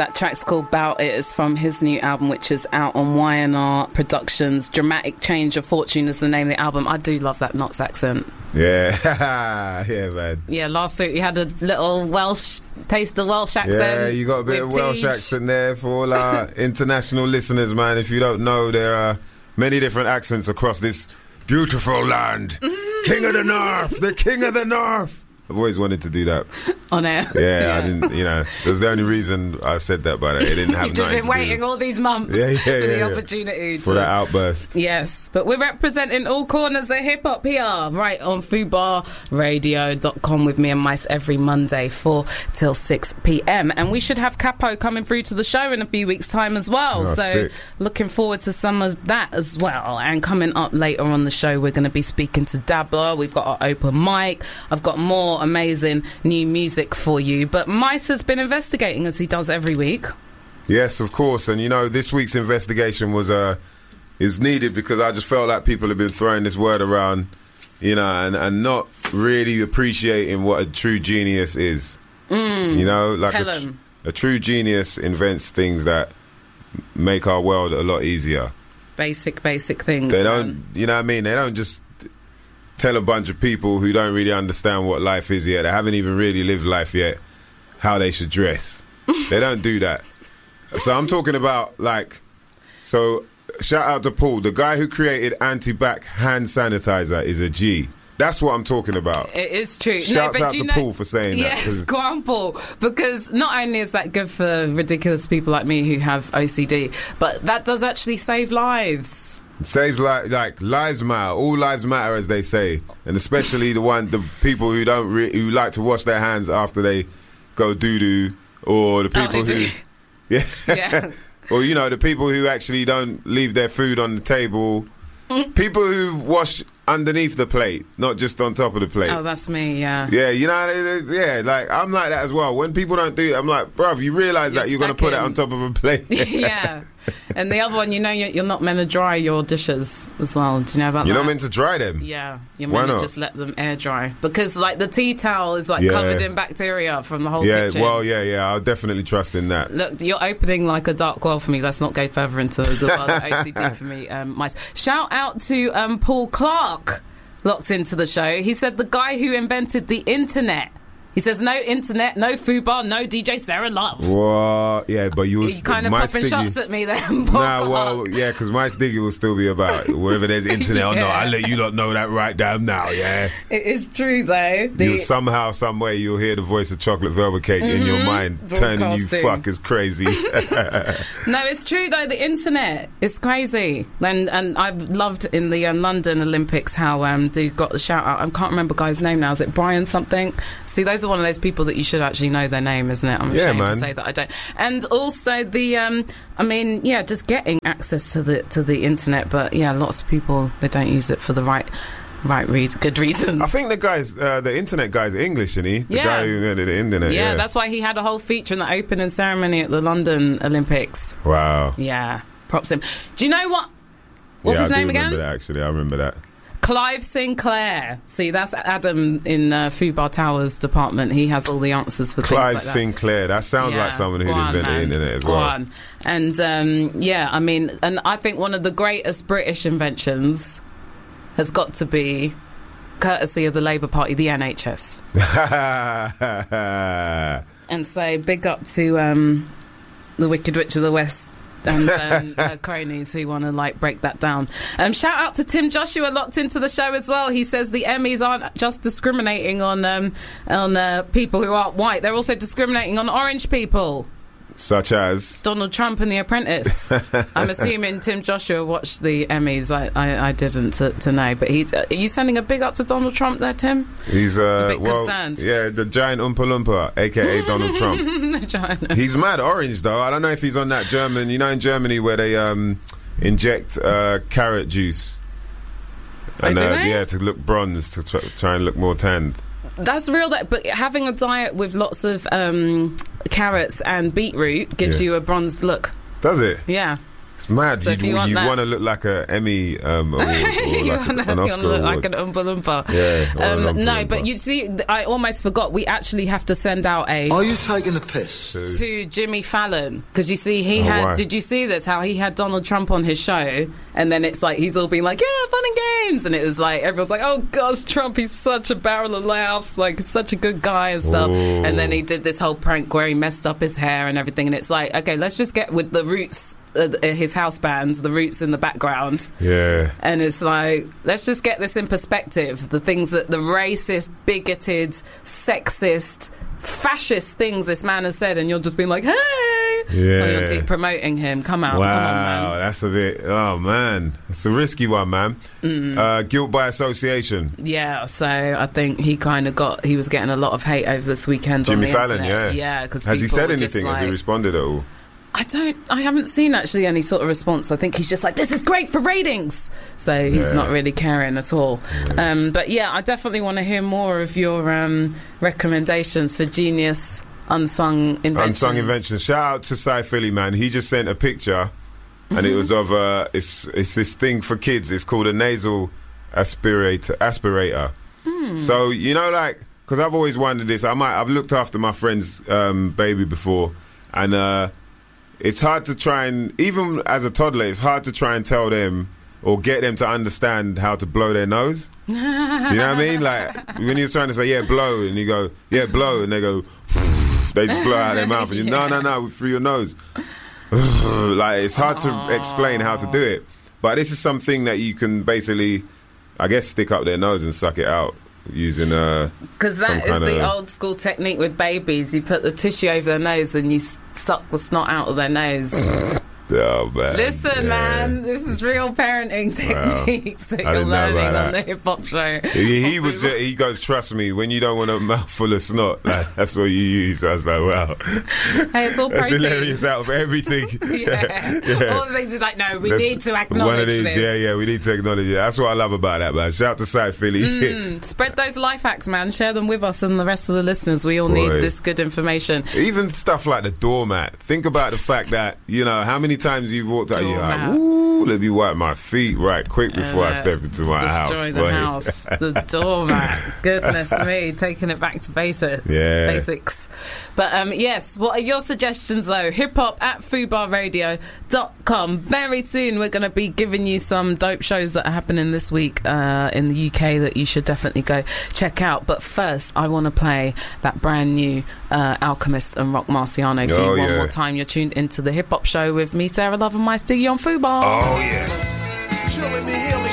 That track's called Bout It. It's from his new album, which is out on Y&R Productions. Dramatic Change of Fortune is the name of the album. I do love that Knots accent. Yeah, yeah, man. Yeah, last week we had a little taste of Welsh accent. Yeah, you got a bit of Welsh accent there for all our international listeners, man. If you don't know, there are many different accents across this beautiful land. King of the North, the King of the North. I've always wanted to do that. On air. Yeah, I didn't, that's the only reason I said that, but it didn't have You've just been waiting all these months for the opportunity for that outburst. Yes, but we're representing all corners of hip-hop here, right on FubarRadio.com with me and Mice every Monday, 4 till 6 p.m. And we should have Capo coming through to the show in a few weeks' time as well. So sick. Looking forward to some of that as well. And coming up later on the show, we're going to be speaking to Dabba. We've got our open mic. I've got more amazing new music for you, but Mice has been investigating as he does every week. Yes, of course, and this week's investigation is needed because I just felt like people have been throwing this word around, and not really appreciating what a true genius is. Like Tell them. A true genius invents things that make our world a lot easier. Basic things. They don't, They don't just tell a bunch of people who don't really understand what life is yet, they haven't even really lived life yet, how they should dress. They don't do that. So I'm talking about, shout out to Paul, the guy who created anti-bac hand sanitizer is a G. That's what I'm talking about. It is true. Shouts out to Paul for saying that. Yes, go on, Paul. Because not only is that good for ridiculous people like me who have OCD, but that does actually save lives. Saves like lives matter. All lives matter, as they say, and especially the people who who like to wash their hands after they go doo doo, or the people or the people who actually don't leave their food on the table. People who wash underneath the plate, not just on top of the plate. Oh, that's me, yeah. Yeah, I'm like that as well. When people don't do it, I'm like, bruv, you realise that you're going to put it on top of a plate. Yeah. And the other one, you're not meant to dry your dishes as well. Do you know about that? You're not meant to dry them? Yeah. You're meant to just let them air dry. Because, the tea towel is, covered in bacteria from the whole kitchen. Yeah, I'll definitely trust in that. Look, you're opening, a dark world for me. Let's not go further into the world of OCD for me, Mice. Shout out to Paul Clark, locked into the show. He said the guy who invented the internet. He says no internet, no Fubar, no DJ Sarah Love. What? Yeah, but you kind of popping shots at me then, Paul Clark. Because my Stiggy will still be about whether there's internet or not. I'll let you not know that right damn now, yeah? It is true, though. Somehow, some way, you'll hear the voice of Chocolate Velvet Cake in your mind, turning you fuckers crazy. No, it's true, though. The internet is crazy. And I've loved in the London Olympics how Dude got the shout out. I can't remember the guy's name now. Is it Brian something? See, those are one of those people that you should actually know their name, isn't it? I'm ashamed to say that I don't. And also just getting access to the internet, but lots of people, they don't use it for the good reasons. I think the internet guy's English, isn't he? The guy who invented the internet. Yeah, that's why he had a whole feature in the opening ceremony at the London Olympics. Wow. Yeah, props him. Do you know what's his name again? I remember that. Clive Sinclair. See, that's Adam in Fubar Towers department. He has all the answers for Clive things like that. Sinclair. That sounds like someone who'd invented the internet as well. On. And and I think one of the greatest British inventions has got to be, courtesy of the Labour Party, the NHS. And so big up to the Wicked Witch of the West and cronies who want to break that down. Shout out to Tim Joshua, locked into the show as well. He says the Emmys aren't just discriminating on people who aren't white, they're also discriminating on orange people. Such as Donald Trump and The Apprentice. I'm assuming Tim Joshua watched the Emmys. I didn't to know. But are you sending a big up to Donald Trump there, Tim? He's a bit concerned. Yeah, the giant Oompa Loompa, a.k.a. Donald Trump. The giant. He's mad orange, though. I don't know if he's on that German... in Germany where they inject carrot juice. And, do they? Yeah, to look bronze, to try and look more tanned. That's real, but having a diet with lots of carrots and beetroot gives you a bronzed look. Does it? Yeah. It's mad. So if you want that- want to look like an Emmy award or you like wanna an Oscar look award. like an Oompa Loompa. Yeah, or an Oompa No, Loompa. but you see, I almost forgot. We actually have to send out Are you taking the piss? So- to Jimmy Fallon, because you see he Oh, had why? did you see this, how he had Donald Trump on his show, and then it's like he's all being like, yeah, fun and games, and it was like everyone's like, oh gosh, Trump, he's such a barrel of laughs, like such a good guy and stuff. Ooh. And then he did this whole prank where he messed up his hair and everything, and it's like, okay, let's just get with the Roots, his house bands, the Roots in the background. Yeah. And it's like, let's just get this in perspective. The things that the racist, bigoted, sexist, fascist things this man has said, and you're just being like, hey! Yeah. And you're deep promoting him. Come out, come on, Wow, man. that's a bit. Oh man, it's a risky one, man. Guilt by association. Yeah, so I think he was getting a lot of hate over this weekend on Jimmy the Fallon, internet. yeah. Yeah, because Has he said anything? Has he responded at all? I haven't seen actually any sort of response. I think he's just like, this is great for ratings. So he's Yeah. not really caring at all. But yeah, I definitely want to hear more of your recommendations for genius unsung inventions. Unsung invention. Shout out to Cy Philly, man. He just sent a picture, and it was of it's this thing for kids. It's called a nasal aspirator. So like, because I've always wondered this. I've looked after my friend's baby before, and it's hard to try and, even as a toddler, it's hard to try and tell them or get them to understand how to blow their nose. Do you know what I mean? Like when you're trying to say, yeah, blow, and you go, yeah, blow, and they go, they just blow out their mouth, and you no, through your nose. Like it's hard to explain how to do it, but this is something that you can basically, I guess, stick up their nose and suck it out using because that is the old school technique with babies. You put the tissue over their nose and you suck the snot out of their nose. Oh, man. Listen, man, this is real parenting techniques that I you're didn't know learning about on that. the Hip Hop Show. He goes, trust me, when you don't want a mouthful of snot, that's what you use. I was like, wow, Hey, it's all that's protein. hilarious out of everything. Yeah. All the things is like, no, we need to acknowledge one of these, this. we need to acknowledge it. That's what I love about that, man. Shout out to Cy Philly. Spread those life hacks, man. Share them with us and the rest of the listeners. We all Boy. need this good information. Even stuff like the doormat. Think about the fact that, how many times you've walked out, you're like, Doormat. ooh, let me wipe my feet right quick before I step into my house. Destroy the boy. house. The doormat. Goodness me, taking it back to basics. Yeah. Basics. But yes, what are your suggestions though? hiphop@fubarradio.com. Very soon we're going to be giving you some dope shows that are happening this week in the UK that you should definitely go check out. But first, I want to play that brand new Alchemist and Rock Marciano for you one more time. You're tuned into the Hip Hop Show with me, Sarah Love, and my Stiggy on Fubar. Oh, yes. Chilling me, healing